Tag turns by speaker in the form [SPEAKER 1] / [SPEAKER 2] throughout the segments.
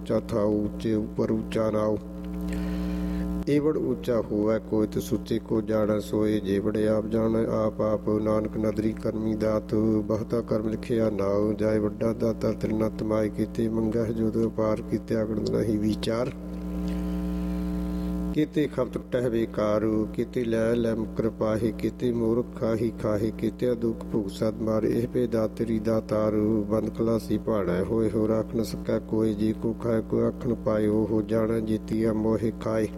[SPEAKER 1] ऊँचा थाऊ ऊँचे ऊपर ऊँचा नाऊ। एवड़ ऊँचा होवै कोय तो सुचे को जाना सोए जेवड़े आप जाना आप आप। नानक नदरी करमी दात बहुता कर्म लिखिया नाऊ। जाए वड्डा दाता तिरना तमाई कीते मंगह जोद अपार कीते आगड़ नहीं विचार। किते खपत टह बेकारू किते लै लै मुकर पाही किते मूर्ख खाही खाही किते दुख भुग सद मारे एह पे दातरी दातारू। बंद खलासी पहाड़ा होए हो रख न सकै कोई जी को खाए को आख न पाए हो जाना जीतिया मोहे खाए।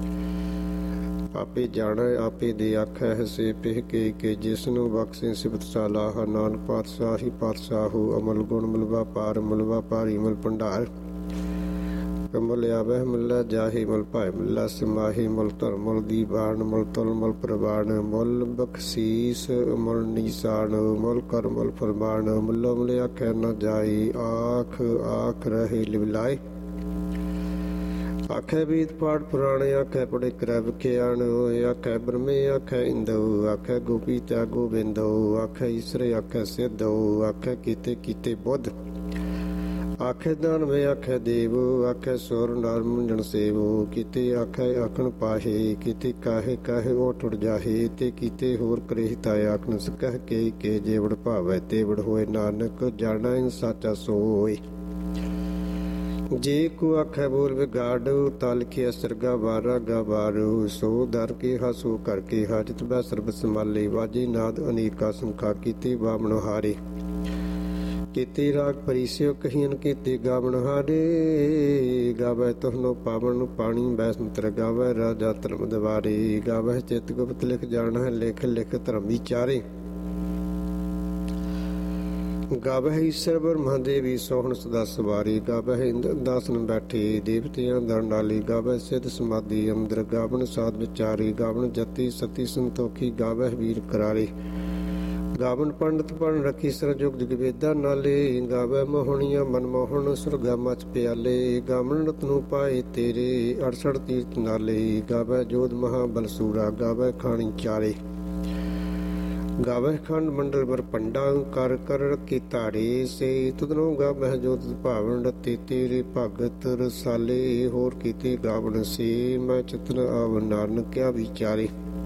[SPEAKER 1] आपे जाना आपे दे आखै हसे पिह के जिसनों बख्शे सिफत सलाह। नानक पातशाही पातशाहू अमल गुण मलवा पारी मल भंडार। कमल आवह मुल्ला जाहे मल भाए मुल्ला समाहे मल धर्म मल दीवान मल तुल मल प्रवान। मुल बख्शीस मल नीसान मल कर मल फरमान। मुल्लो मुले आखै न जाए आख आख रहे लिवलाए। आखै वेद पाठ पुराण आखै पढ़े क्रैव ख्याण। आखै ब्रह्मे आखै इंदो आखै गोपी त्या गोबिंदो। आखै ईसरे आखै सिद्धो आखै कीते कीते बुद्ध। आखै दानवे आखै देव आखै सुर नर मुंजन सेवो। किते आखै आखन पाहे किते काहे काहे ओठ उड़ जाहे। ते कीते होर करे ताय आखन सकह के जेवड़ भावै तेवड़ होए। नानक जाना इन साचा सोए। जे को आखै बोल विगाड़ तल के असरगा वारा गवारू। सो दर के हा सो कर के हा जित बै सर्ब संभाले। वाजे नाद अनेका संखा कीते बामण हारे। कीते राग परिस्यो कहियन कीते गावण हारे। गावै तुहनो पावन पानी बैसंतर गावै राजा धर्म दवारे। गावै चित गुप्त लिख जाना लिख लिख धर्म विचारे। गावह ईश्वर ब्रह्मा देवी सोहन सदा सवारी। गावह इंद्र दासन बैठे देवतियां दंडाली। गावह सिद्ध समाधि अंदर गावन साध विचारी। गावन जति सती संतोखी गावह वीर करारे। गावन पंडित पढ़ रखी सर जुग जुग वेदा नाले। गावह मोहनिया मनमोहन सुरगा मच प्याले। गावन रत्नु पाए तेरे 68 तीर्थ नाले। गावह जोध महाबल सूरा गावह खानी चारे। गावह खंड मंडल बर पंडा कर कर रखे धारे से। तुदनो गावह जोत भावन रते तेरे भगत रसाले। होर कीते गावन से मैं चितन आव नानक क्या विचारे।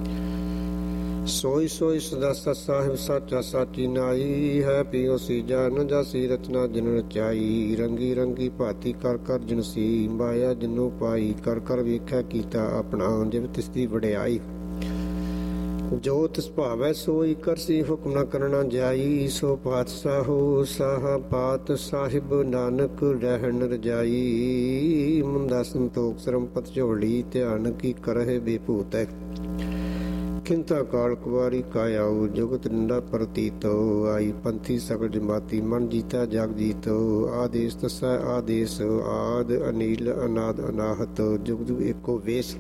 [SPEAKER 1] सोई सोई सदा सत साहिब साचा साची नाई। है पियो सी जान जासी रचना जिन रचाई। रंगी रंगी भाती कर कर जिनसी माया जिनो पाई। कर कर वेखै कीता अपना जिव तिसदी वड़ियाई। जो तिस भावै सोई करसी हुक्म न करना जाई। सो पातशाहो साहा पात साहिब नानक रहन रजाई। मुंदा संतोख सरमपत झोली ध्यान की करहे बेभूत। खिंता काल कुवारी कायाऊ जुगत निंदा प्रतीतो। आई पंथी सकल जमाती मन जीता जग जीतो। आदेश तसै आदेश आद अनील अनाद अनाहत। जुग जुग एको वेश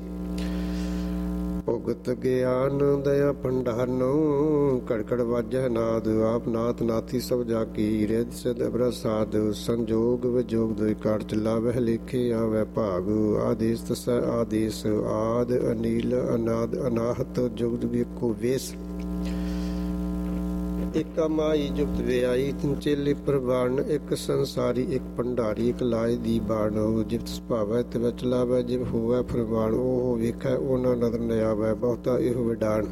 [SPEAKER 1] भुगत ज्ञान दया भंडारनो। कड़कड़ वाजह नाद आप नाथ नाथी सब जाकी। रिद सिद्ध प्रसाद संजोग विजोग दुई काट चलावह लेखे आवै भाग। आदेश तसै आदेश आद अनील अनाद अनाहत। जुग जुग एको वेश एक माई जुगत व्याई तिन चेले प्रवान। एक संसारी एक भंडारी एक लाए दी बाण। जिव तिस भावै तिवै चलावै जिव होवै फरमान। ओह वेखै ओना नदर न आवै बहुता इहो विडान।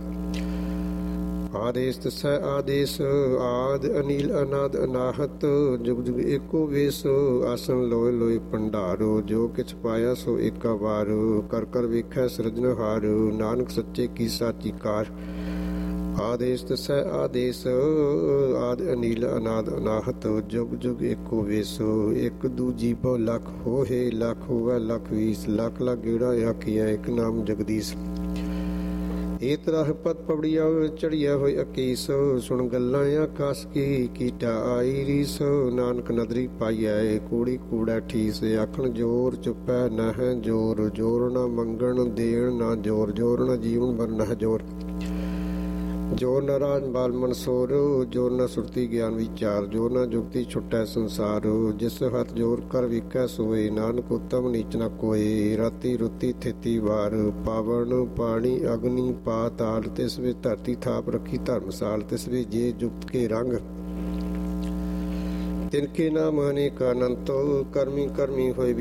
[SPEAKER 1] आदेश तसै आदेश आद अनील अनाद अनाहत। जुग जुग एको वेश आसन लोए लोए भंडारो। जो किछ पाया सो एका वार। कर कर वेखै सिरजनहार नानक सच्चे की साची कार। आदेश तसै आदेश आद अनील अनाद अनाहत। जुग जुग एको वेसो एक दूजी बहु लख हो हे लख होवै लख वीस। लख लख गेड़ा आखिया एक नाम जगदीश। ए तरह पत पवड़िया चढ़िया होई अकीस। सुन गल्लां आकाश की कीटा आई रीस। नानक नदरी पाइया कूड़ी कूड़ा ठीस। आखन जोर चुपै न है जोर। जोर न मंगण देण न जोर। जोर न जीवन बर न जोर। जोर न राज बाल मनसोर। जोर न सुरती ज्ञान विचार। जोर न जुगती छुटै संसार। जिस हथ जोर कर विकै सोए। नानक उत्तम नीच न कोय। राती रुती थिति वार। पावन पानी अग्नि पाताल। तिस वे धरती थाप रखी धर्मसाल। तिस वे जे जुगत के रंग। तिनके नाम अनेक अनंतो। करमी करमी होए